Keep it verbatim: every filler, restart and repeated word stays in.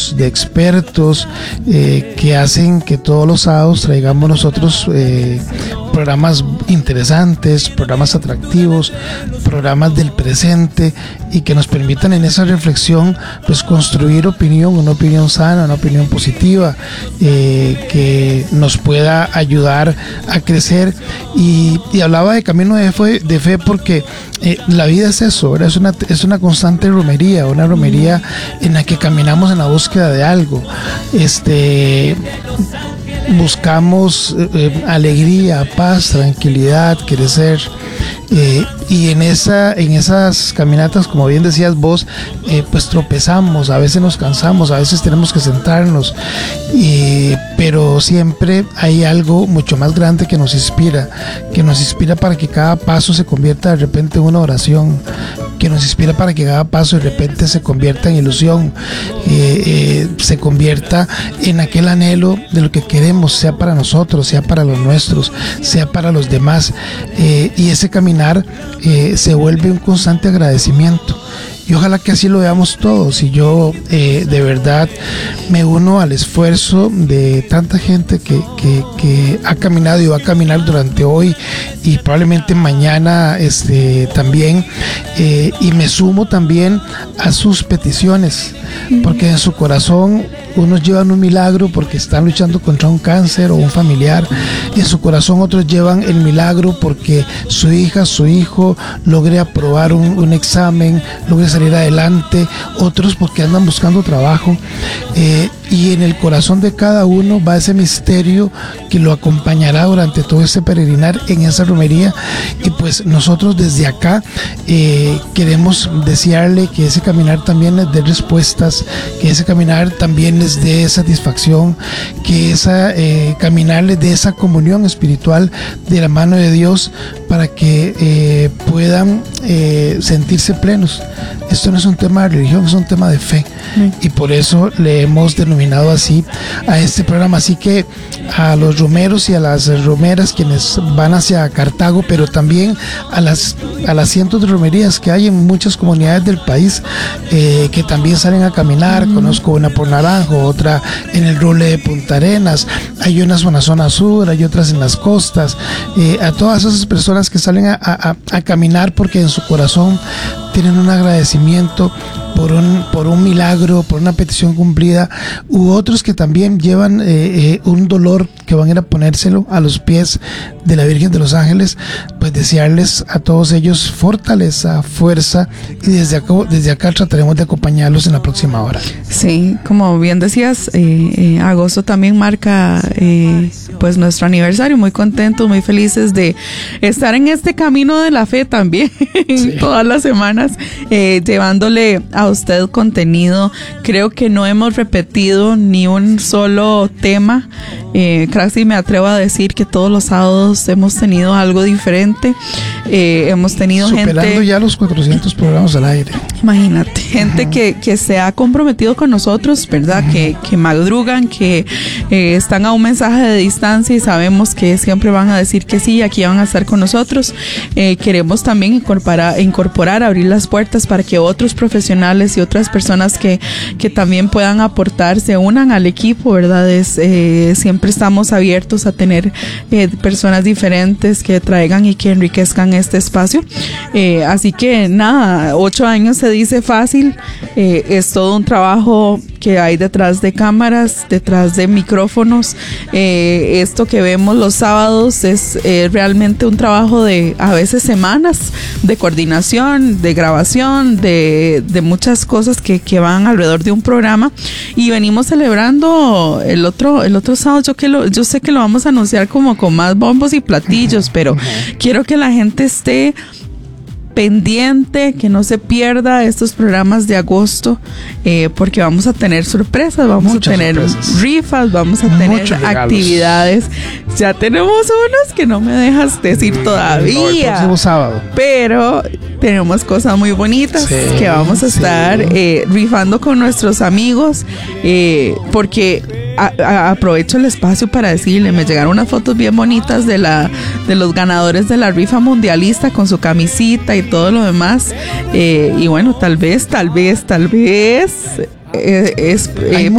amigos, de expertos, eh, que hacen que todos los sábados traigamos nosotros eh, programas interesantes, programas atractivos, programas del presente, y que nos permitan en esa reflexión pues construir opinión, una opinión sana, una opinión positiva, eh, que nos pueda ayudar a crecer. Y, y hablaba de camino de fe, de fe porque eh, la vida es eso, ¿verdad? Es una, es una constante romería, una romería en la que caminamos en la búsqueda de algo. Este... buscamos eh, alegría, paz, tranquilidad, crecer, eh, y en esa en esas caminatas, como bien decías vos, eh, pues tropezamos, a veces nos cansamos, a veces tenemos que sentarnos, y, pero siempre hay algo mucho más grande que nos inspira, que nos inspira para que cada paso se convierta de repente en una oración, que nos inspira para que cada paso de repente se convierta en ilusión, eh, eh, se convierta en aquel anhelo de lo que queremos, sea para nosotros, sea para los nuestros, sea para los demás, eh, y ese caminar eh, se vuelve un constante agradecimiento. Y ojalá que así lo veamos todos. Y yo eh, de verdad me uno al esfuerzo de tanta gente que, que, que ha caminado y va a caminar durante hoy y probablemente mañana este, también. Eh, y me sumo también a sus peticiones, porque en su corazón unos llevan un milagro porque están luchando contra un cáncer o un familiar, y en su corazón otros llevan el milagro porque su hija, su hijo logre aprobar un, un examen, logre salir adelante, otros porque andan buscando trabajo, eh, y en el corazón de cada uno va ese misterio que lo acompañará durante todo este peregrinar en esa romería. Y pues nosotros desde acá eh, queremos desearle que ese caminar también les dé respuestas, que ese caminar también les dé satisfacción, que esa eh, caminar les dé esa comunión espiritual de la mano de Dios, para que eh, puedan eh, sentirse plenos. Esto no es un tema de religión, es un tema de fe, sí. Y por eso le hemos denominado así a este programa. Así que a los romeros y a las romeras quienes van hacia Cartago, pero también a las, a las cientos de romerías que hay en muchas comunidades del país, eh, que también salen a caminar. Mm. Conozco una por Naranjo, otra en el Roble de Punta Arenas, hay unas en la zona sur, hay otras en las costas, eh, a todas esas personas que salen a, a, a caminar porque en su corazón tienen un agradecimiento por un, por un milagro, por una petición cumplida, u otros que también llevan eh, eh, un dolor que van a ir a ponérselo a los pies de la Virgen de los Ángeles. Pues desearles a todos ellos fortaleza, fuerza, y desde acá, desde acá trataremos de acompañarlos en la próxima hora. Sí, como bien decías, eh, eh, agosto también marca eh, pues nuestro aniversario. Muy contentos, muy felices de estar en este camino de la fe también, sí. Todas las semanas, eh, llevándole a usted contenido. Creo que no hemos repetido ni un solo tema. Eh, casi me atrevo a decir que todos los sábados hemos tenido algo diferente. Eh, hemos tenido Superando gente... ya los cuatrocientos programas al aire. Imagínate, gente uh-huh. que, que se ha comprometido con nosotros, ¿verdad? Uh-huh. Que, que madrugan, que eh, están a un mensaje de distancia y sabemos que siempre van a decir que sí, aquí van a estar con nosotros. Eh, queremos también incorporar, incorporar, abrir las puertas para que otros profesionales y otras personas que, que también puedan aportar se unan al equipo, ¿verdad? Es, eh, siempre estamos abiertos a tener eh, personas diferentes que traigan y que enriquezcan este espacio. Eh, así que nada, ocho años se dice fácil, eh, es todo un trabajo que hay detrás de cámaras, detrás de micrófonos. Eh, esto que vemos los sábados es eh, realmente un trabajo de a veces semanas de coordinación, de grabación, de, de muchas cosas que, que van alrededor de un programa, y venimos celebrando el otro el otro sábado. Yo que lo, yo sé que lo vamos a anunciar como con más bombos y platillos, pero quiero que la gente esté pendiente, que no se pierda estos programas de agosto, eh, porque vamos a tener sorpresas, vamos Muchas a tener sorpresas. rifas, vamos a tener actividades. Ya tenemos unos que no me dejas decir todavía. No, el próximo sábado. Pero tenemos cosas muy bonitas sí, que vamos a estar sí. eh, rifando con nuestros amigos, eh, porque A, a, aprovecho el espacio para decirle, me llegaron unas fotos bien bonitas de la de los ganadores de la rifa mundialista con su camisita y todo lo demás, eh, y bueno, tal vez, tal vez, tal vez eh, es eh,